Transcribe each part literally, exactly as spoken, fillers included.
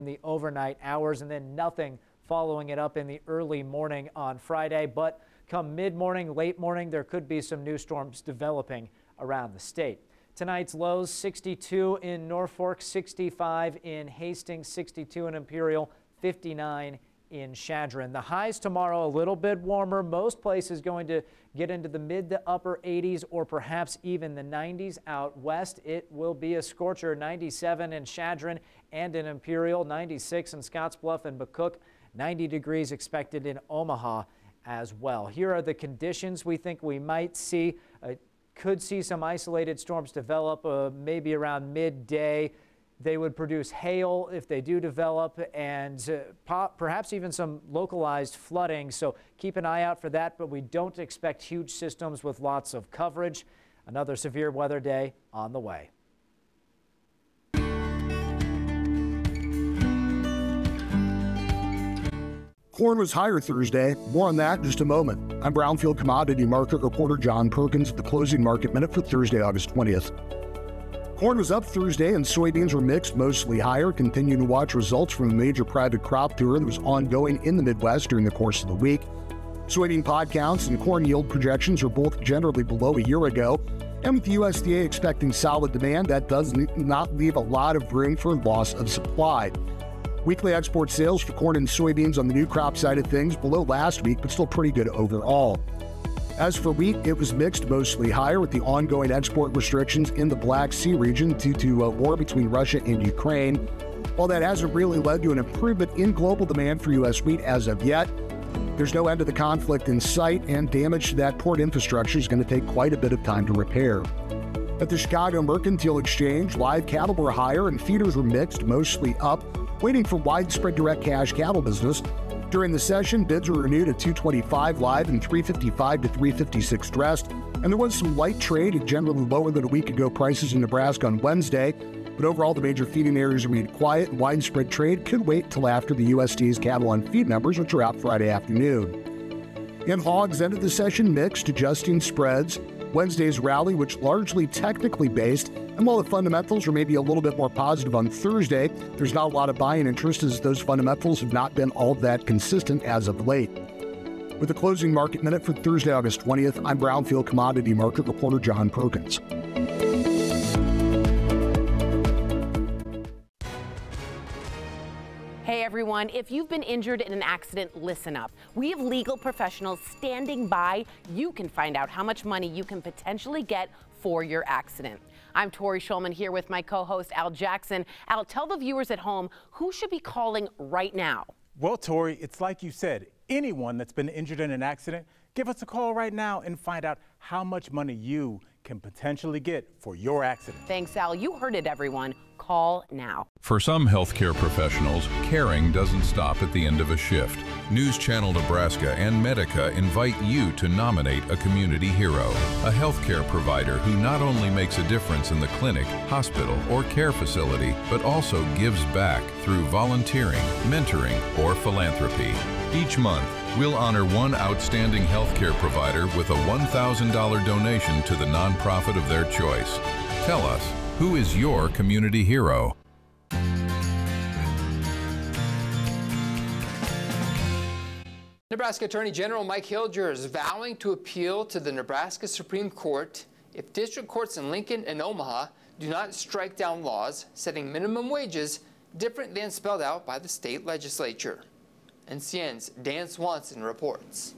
in the overnight hours, and then nothing following it up in the early morning on Friday. But come mid-morning, late morning, there could be some new storms developing around the state. Tonight's lows: sixty-two in Norfolk, sixty-five in Hastings, sixty-two in Imperial, fifty-nine in Chadron. The highs tomorrow a little bit warmer. Most places going to get into the mid to upper eighties or perhaps even the nineties. Out west, it will be a scorcher. ninety-seven in Chadron and in Imperial, ninety-six in Scottsbluff and McCook, ninety degrees expected in Omaha as well. Here are the conditions we think we might see. Uh, could see some isolated storms develop uh, maybe around midday. They would produce hail if they do develop, and uh, pop, perhaps even some localized flooding. So keep an eye out for that, but we don't expect huge systems with lots of coverage. Another severe weather day on the way. Corn was higher Thursday. More on that in just a moment. I'm Brownfield commodity market reporter John Perkins at the closing market minute for Thursday, August twentieth. Corn was up Thursday and soybeans were mixed, mostly higher. Continuing to watch results from a major private crop tour that was ongoing in the Midwest during the course of the week. Soybean pod counts and corn yield projections are both generally below a year ago. And with the U S D A expecting solid demand, that does not leave a lot of room for loss of supply. Weekly export sales for corn and soybeans on the new crop side of things below last week, but still pretty good overall. As for wheat, it was mixed, mostly higher with the ongoing export restrictions in the Black Sea region due to a war between Russia and Ukraine. While that hasn't really led to an improvement in global demand for U S wheat as of yet, there's no end to the conflict in sight, and damage to that port infrastructure is going to take quite a bit of time to repair. At the Chicago Mercantile Exchange, live cattle were higher and feeders were mixed, mostly up, waiting for widespread direct cash cattle business. During the session, bids were renewed at two twenty-five live and three fifty-five to three fifty-six dressed, and there was some light trade at generally lower than a week ago prices in Nebraska on Wednesday. But overall, the major feeding areas remained quiet, and widespread trade could wait till after the U S D A's cattle on feed numbers, which are out Friday afternoon. In hogs, ended the session mixed, adjusting spreads. Wednesday's rally, which largely technically based, and while the fundamentals are maybe a little bit more positive on Thursday, there's not a lot of buying interest as those fundamentals have not been all that consistent as of late. With the closing market minute for Thursday, August twentieth, I'm Brownfield commodity market reporter John Perkins. Hey everyone, if you've been injured in an accident, listen up. We have legal professionals standing by. You can find out how much money you can potentially get for your accident. I'm Tori Schulman here with my co-host Al Jackson. Al, tell the viewers at home who should be calling right now. Well, Tori, it's like you said, anyone that's been injured in an accident, give us a call right now and find out how much money you can potentially get for your accident. Thanks, Al. You heard it, everyone. Call now. For some healthcare professionals, caring doesn't stop at the end of a shift. News Channel Nebraska and Medica invite you to nominate a community hero, a healthcare provider who not only makes a difference in the clinic, hospital, or care facility, but also gives back through volunteering, mentoring, or philanthropy. Each month, we'll honor one outstanding healthcare provider with a one thousand dollars donation to the nonprofit of their choice. Tell us, who is your community hero? Nebraska Attorney General Mike Hilger is vowing to appeal to the Nebraska Supreme Court if district courts in Lincoln and Omaha do not strike down laws setting minimum wages different than spelled out by the state legislature. N C N's Dan Swanson reports.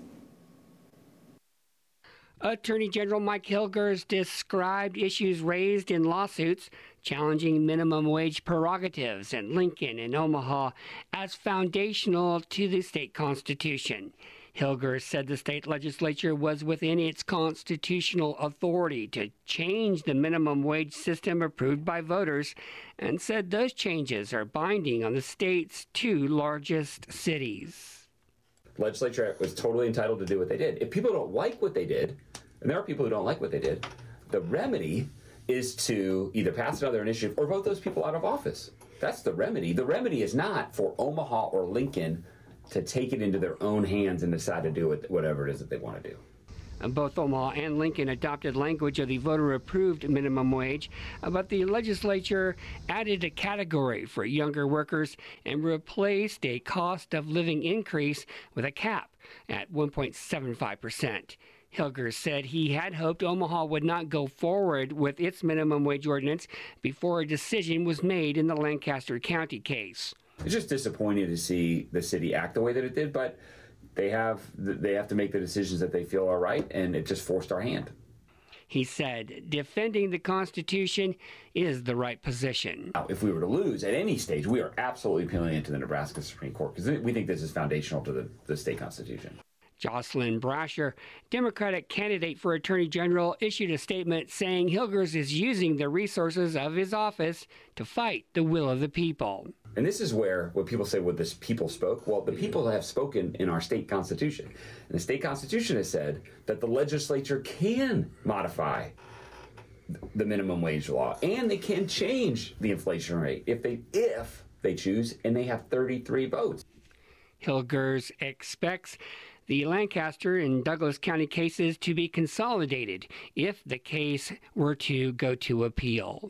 Attorney General Mike Hilger has described issues raised in lawsuits challenging minimum wage prerogatives in Lincoln and Omaha as foundational to the state constitution. Hilger said the state legislature was within its constitutional authority to change the minimum wage system approved by voters, and said those changes are binding on the state's two largest cities. The legislature was totally entitled to do what they did. If people don't like what they did, and there are people who don't like what they did, the remedy is to either pass another initiative or vote those people out of office. That's the remedy. The remedy is not for Omaha or Lincoln to take it into their own hands and decide to do it, whatever it is that they want to do. Both Omaha and Lincoln adopted language of the voter-approved minimum wage, but the legislature added a category for younger workers and replaced a cost of living increase with a cap at one point seven five percent. Hilgers said he had hoped Omaha would not go forward with its minimum wage ordinance before a decision was made in the Lancaster County case. It's just disappointing to see the city act the way that it did, but they have they have to make the decisions that they feel are right, and it just forced our hand. He said defending the Constitution is the right position. Now, if we were to lose at any stage, we are absolutely appealing it to the Nebraska Supreme Court because we think this is foundational to the, the state constitution. Jocelyn Brasher, Democratic candidate for Attorney General, issued a statement saying Hilgers is using the resources of his office to fight the will of the people. And this is where, when people say, well, this people spoke, well, the people have spoken in our state constitution. And the state constitution has said that the legislature can modify the minimum wage law and they can change the inflation rate if they, if they choose, and they have thirty-three votes. Hilgers expects the Lancaster and Douglas County cases to be consolidated if the case were to go to appeal.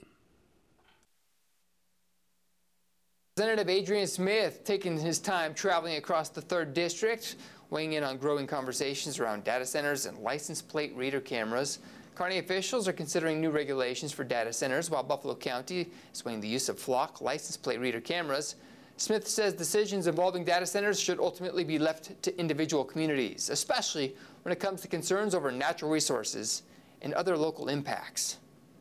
Representative Adrian Smith taking his time traveling across the third District, weighing in on growing conversations around data centers and license plate reader cameras. Kearney officials are considering new regulations for data centers, while Buffalo County is weighing the use of Flock license plate reader cameras. Smith says decisions involving data centers should ultimately be left to individual communities, especially when it comes to concerns over natural resources and other local impacts.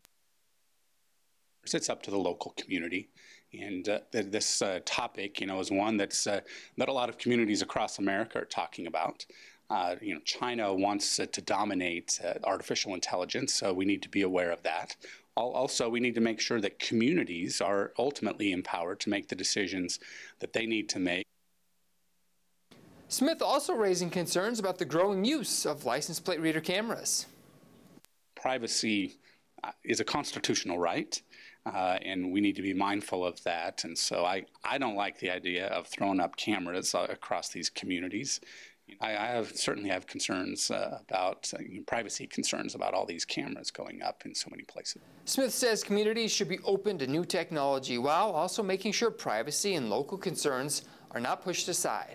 It's up to the local community. And uh, th this uh, topic, you know, is one that's uh, that a lot of communities across America are talking about. Uh, you know, China wants uh, to dominate uh, artificial intelligence, so we need to be aware of that. Also, we need to make sure that communities are ultimately empowered to make the decisions that they need to make. Smith also raising concerns about the growing use of license plate reader cameras. Privacy uh, is a constitutional right. Uh, and we need to be mindful of that. And so I, I don't like the idea of throwing up cameras uh, across these communities. I, I have certainly have concerns uh, about uh, privacy concerns about all these cameras going up in so many places. Smith says communities should be open to new technology while also making sure privacy and local concerns are not pushed aside.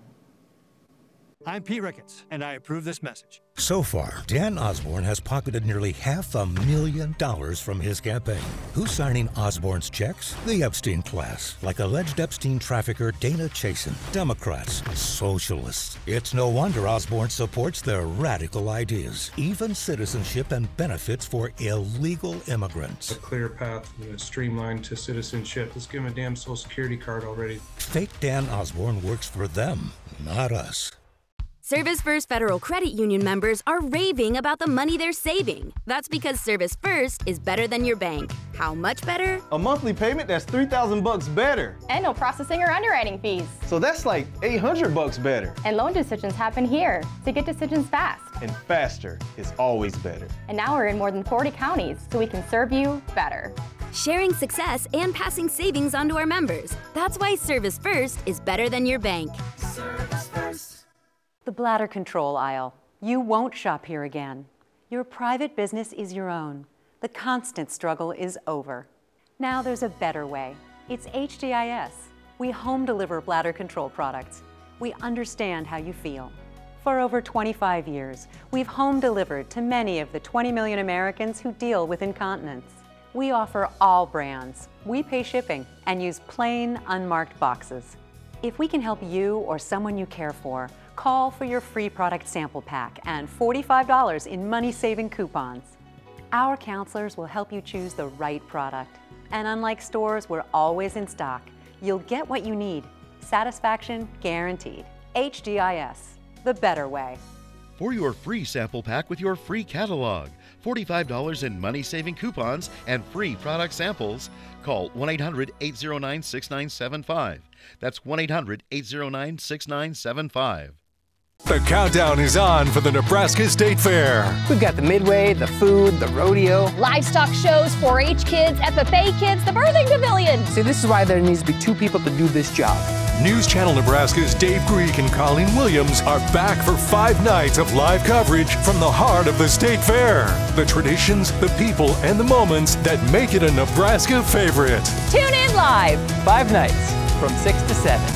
I'm Pete Ricketts, and I approve this message. So far, Dan Osborne has pocketed nearly half a million dollars from his campaign. Who's signing Osborne's checks? The Epstein class, like alleged Epstein trafficker Dana Chasen. Democrats, socialists. It's no wonder Osborne supports their radical ideas, even citizenship and benefits for illegal immigrants. A clear path and a streamline to citizenship. Let's give him a damn social security card already. Fake Dan Osborne works for them, not us. Service First Federal Credit Union members are raving about the money they're saving. That's because Service First is better than your bank. How much better? A monthly payment that's three thousand bucks better. And no processing or underwriting fees. So that's like eight hundred bucks better. And loan decisions happen here, so get decisions fast. And faster is always better. And now we're in more than forty counties, so we can serve you better. Sharing success and passing savings on to our members. That's why Service First is better than your bank. Service First. The bladder control aisle. You won't shop here again. Your private business is your own. The constant struggle is over. Now there's a better way. It's H D I S. We home deliver bladder control products. We understand how you feel. For over twenty-five years, we've home delivered to many of the twenty million Americans who deal with incontinence. We offer all brands. We pay shipping and use plain, unmarked boxes. If we can help you or someone you care for, call for your free product sample pack and forty-five dollars in money-saving coupons. Our counselors will help you choose the right product. And unlike stores, we're always in stock. You'll get what you need. Satisfaction guaranteed. H D I S, the better way. For your free sample pack with your free catalog, forty-five dollars in money-saving coupons, and free product samples, call one eight hundred, eight zero nine, six nine seven five. That's one eight hundred, eight zero nine, six nine seven five. The countdown is on for the Nebraska State Fair. We've got the Midway, the food, the rodeo, livestock shows, four H kids, F F A kids, the birthing pavilion. See, this is why there needs to be two people to do this job. News Channel Nebraska's Dave Greek and Colleen Williams are back for five nights of live coverage from the heart of the State Fair. The traditions, the people, and the moments that make it a Nebraska favorite. Tune in live, five nights from six to seven.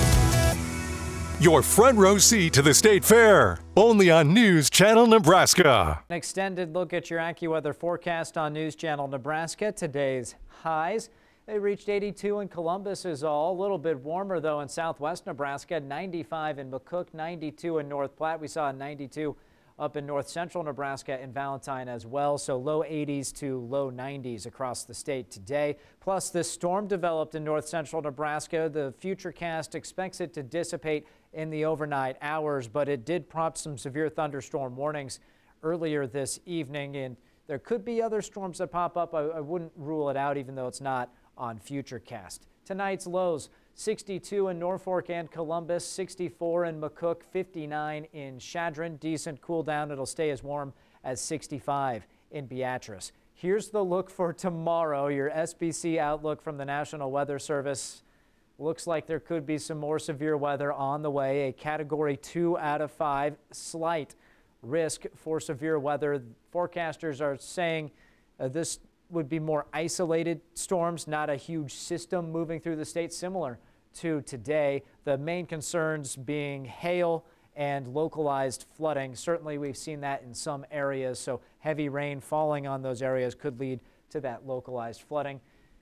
Your front row seat to the State Fair, only on News Channel Nebraska. An extended look at your AccuWeather forecast on News Channel Nebraska. Today's highs, they reached eighty-two in Columbus is all. A little bit warmer, though, in southwest Nebraska. ninety-five in McCook, ninety-two in North Platte. We saw a ninety-two up in north central Nebraska and Valentine as well. So low eighties to low nineties across the state today. Plus, this storm developed in north central Nebraska. The Futurecast expects it to dissipate in the overnight hours, but it did prompt some severe thunderstorm warnings earlier this evening, and there could be other storms that pop up. I, I wouldn't rule it out, even though it's not on Futurecast. Tonight's lows, sixty-two in Norfolk and Columbus, sixty-four in McCook, fifty-nine in Chadron. Decent cool down. It'll stay as warm as sixty-five in Beatrice. Here's the look for tomorrow, your S B C outlook from the National Weather Service. Looks like there could be some more severe weather on the way. A category two out of five, slight risk for severe weather. Forecasters are saying uh, this would be more isolated storms, not a huge system moving through the state, similar to today. The main concerns being hail and localized flooding. Certainly we've seen that in some areas, so heavy rain falling on those areas could lead to that localized flooding.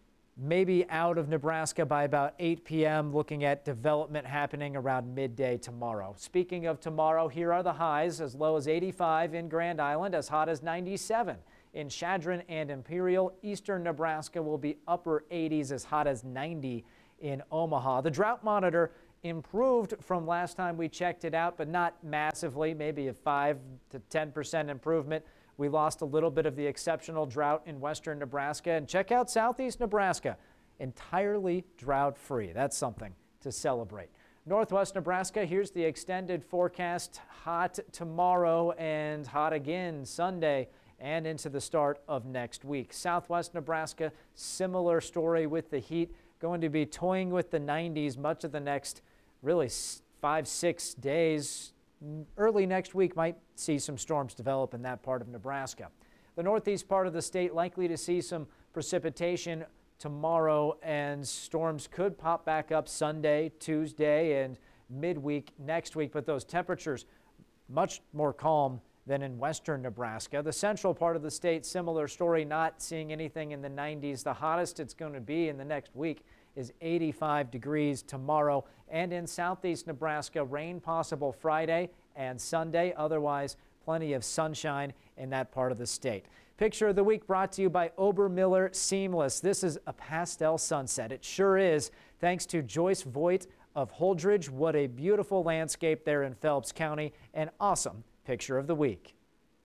Maybe out of Nebraska by about eight p m, looking at development happening around midday tomorrow. Speaking of tomorrow, here are the highs, as low as eighty-five in Grand Island, as hot as ninety-seven in Chadron and Imperial. Eastern Nebraska will be upper eighties, as hot as ninety in Omaha. The drought monitor improved from last time we checked it out, but not massively, maybe a five to ten percent improvement. We lost a little bit of the exceptional drought in western Nebraska. And check out southeast Nebraska, entirely drought-free. That's something to celebrate. Northwest Nebraska, here's the extended forecast. Hot tomorrow and hot again Sunday and into the start of next week. Southwest Nebraska, similar story with the heat. Going to be toying with the nineties much of the next, really, five, six days. Early next week might see some storms develop in that part of Nebraska. The northeast part of the state likely to see some precipitation tomorrow, and storms could pop back up Sunday, Tuesday, and midweek next week, but those temperatures much more calm than in western Nebraska. The central part of the state, similar story, not seeing anything in the nineties. The hottest it's going to be in the next week is eighty-five degrees tomorrow. And in southeast Nebraska, rain possible Friday and Sunday. Otherwise, plenty of sunshine in that part of the state. Picture of the week brought to you by Obermiller Seamless. This is a pastel sunset. It sure is. Thanks to Joyce Voigt of Holdridge. What a beautiful landscape there in Phelps County. An awesome picture of the week.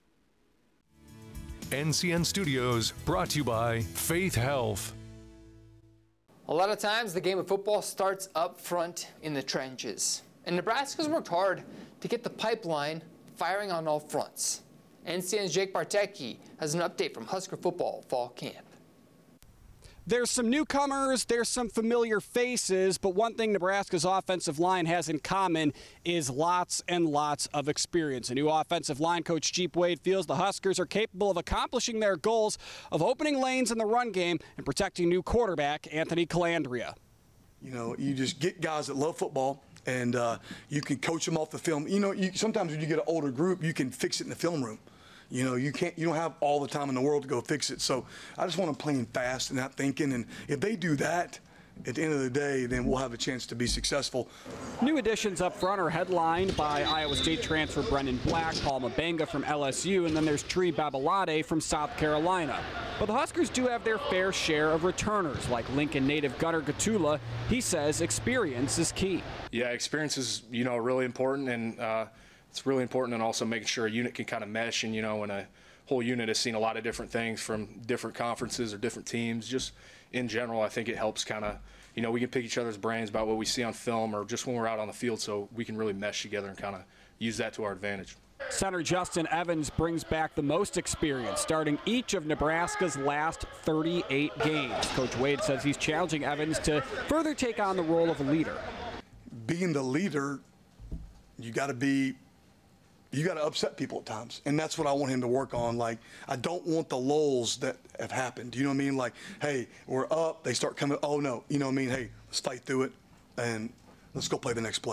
N C N Studios brought to you by Faith Health. A lot of times the game of football starts up front in the trenches. And Nebraska's worked hard to get the pipeline firing on all fronts. N C N's Jake Bartecki has an update from Husker football fall camp. There's some newcomers, there's some familiar faces, but one thing Nebraska's offensive line has in common is lots and lots of experience. A new offensive line coach, Jeep Wade, feels the Huskers are capable of accomplishing their goals of opening lanes in the run game and protecting new quarterback Anthony Calandria. You know, you just get guys that love football, and uh, you can coach them off the film. You know, you, sometimes when you get an older group, you can fix it in the film room. You know, you can't, you don't have all the time in the world to go fix it. So I just want them playing fast and not thinking. And if they do that, at the end of the day, then we'll have a chance to be successful. New additions up front are headlined by Iowa State transfer Brendan Black, Paul Mabenga from L S U, and then there's Tree Babalade from South Carolina. But the Huskers do have their fair share of returners, like Lincoln native Gunnar Gatula. He says experience is key. Yeah, experience is, you know, really important, and uh, it's really important, and also making sure a unit can kind of mesh. And, you know, when a whole unit has seen a lot of different things from different conferences or different teams, just in general, I think it helps kind of, you know, we can pick each other's brains about what we see on film or just when we're out on the field, so we can really mesh together and kind of use that to our advantage. Center Justin Evans brings back the most experience, starting each of Nebraska's last thirty-eight games. Coach Wade says he's challenging Evans to further take on the role of a leader. being the leader, you got to be, you got to upset people at times. And that's what I want him to work on. Like, I don't want the lulls that have happened. You know what I mean? Like, hey, we're up, they start coming, oh no, you know what I mean? Hey, let's fight through it and let's go play the next play.